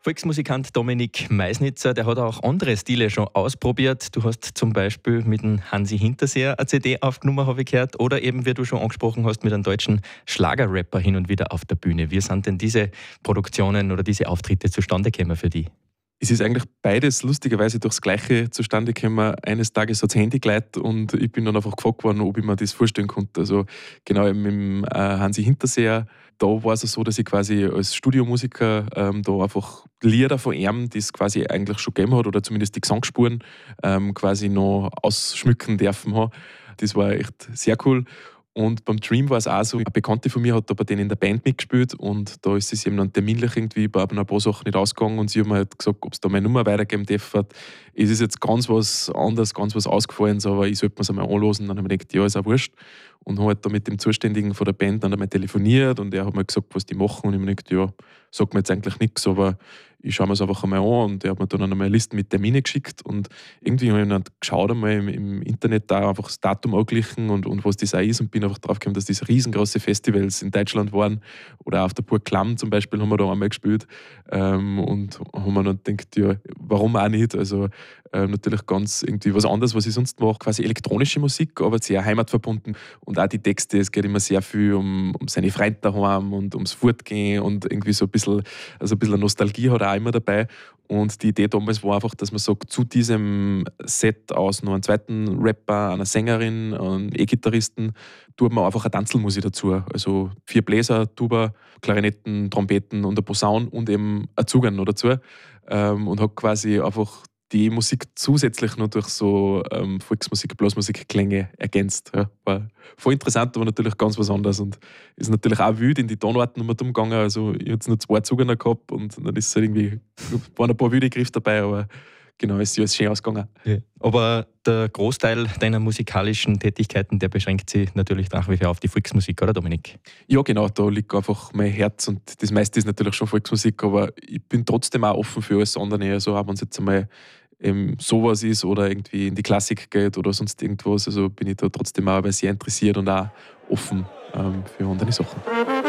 Volksmusikant Dominik Meisnitzer, der hat auch andere Stile schon ausprobiert. Du hast zum Beispiel mit dem Hansi Hinterseer eine CD aufgenommen, habe ich gehört. Oder eben, wie du schon angesprochen hast, mit einem deutschen Schlagerrapper hin und wieder auf der Bühne. Wie sind denn diese Produktionen oder diese Auftritte zustande gekommen für dich? Es ist eigentlich beides lustigerweise durchs Gleiche zustande gekommen. Eines Tages hat das Handy geleitet und ich bin dann einfach gefragt worden, ob ich mir das vorstellen konnte. Also genau eben mit dem Hansi Hinterseer, da war es so, dass ich quasi als Studiomusiker da einfach Lieder von ihm, die es quasi eigentlich schon gegeben hat, oder zumindest die Gesangsspuren quasi noch ausschmücken dürfen habe. Das war echt sehr cool. Und beim Dream war es auch so, eine Bekannte von mir hat da bei denen in der Band mitgespielt und da ist es eben dann terminlich irgendwie bei ein paar Sachen nicht ausgegangen und sie haben mir halt gesagt, ob es da meine Nummer weitergeben darf. Es ist jetzt ganz was anderes, ganz was Ausgefallenes, aber ich sollte mir es einmal anhören. Dann habe ich gedacht, ja, ist auch wurscht. Und habe halt da mit dem Zuständigen von der Band dann einmal telefoniert und er hat mir gesagt, was die machen. Und ich habe mir gedacht, ja, sagt mir jetzt eigentlich nichts, aber ich schaue mir es einfach einmal an. Und er hat mir dann einmal eine Liste mit Terminen geschickt und irgendwie habe ich dann geschaut einmal im Internet da einfach das Datum angeglichen und was das auch ist und bin einfach drauf gekommen, dass das riesengroße Festivals in Deutschland waren oder auch auf der Burg Klamm zum Beispiel haben wir da einmal gespielt und haben mir dann gedacht, ja, warum auch nicht, also natürlich ganz irgendwie was anderes, was ich sonst mache, quasi elektronische Musik, aber sehr heimatverbunden und auch die Texte, es geht immer sehr viel um seine Freunde daheim und ums Fortgehen und irgendwie so ein bisschen Nostalgie hat er auch immer dabei. Und die Idee damals war einfach, dass man sagt, zu diesem Set aus noch einen zweiten Rapper, einer Sängerin, einem E-Gitarristen, tut man einfach eine Tanzelmusik dazu. Also 4 Bläser, Tuba, Klarinetten, Trompeten und eine Posaune und eben ein Zugang noch dazu. Und hat quasi einfach die Musik zusätzlich noch durch so Volksmusik, Blasmusikklänge ergänzt. Ja, war voll interessant, aber natürlich ganz was anderes und ist natürlich auch wild in die Tonarten umgegangen. Also ich habe jetzt nur 2 Zugänge gehabt und dann ist es halt irgendwie, waren ein paar wilde Griffe dabei, aber genau, ist ja schön ausgegangen. Ja. Aber der Großteil deiner musikalischen Tätigkeiten, der beschränkt sich natürlich nach wie vor auf die Volksmusik, oder Dominik? Ja, genau, da liegt einfach mein Herz und das meiste ist natürlich schon Volksmusik, aber ich bin trotzdem auch offen für alles andere. Also auch wenn es jetzt einmal sowas ist oder irgendwie in die Klassik geht oder sonst irgendwas, also bin ich da trotzdem auch sehr interessiert und auch offen für andere Sachen.